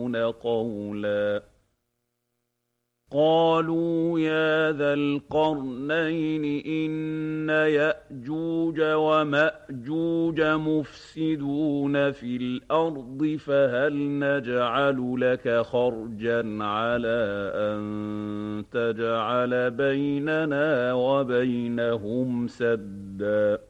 يفقهون قولا قالوا يا ذا القرنين إن يأجوج ومأجوج مفسدون في الأرض فهل نجعل لك خرجا على أن تجعل بيننا وبينهم سدا